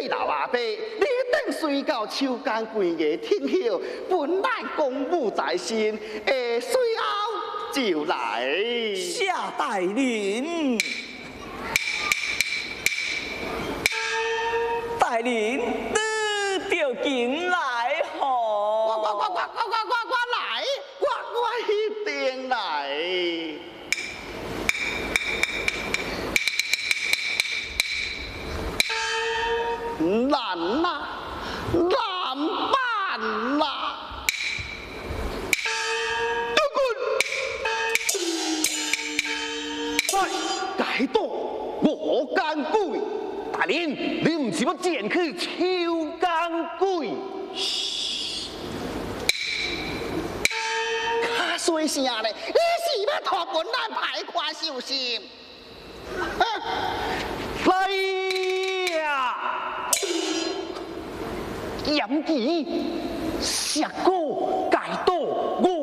你老阿伯，你等睡到秋干贵个天后，本来公务在身，随后就来。 下大人，大人，你就进来吼。 我来，我一定来。难呐，难办呐！该到我干鬼，大人，你唔是要剪去秋干鬼？卡衰声咧，你是要托本咱排款受心？来呀！严吉，石哥改刀我。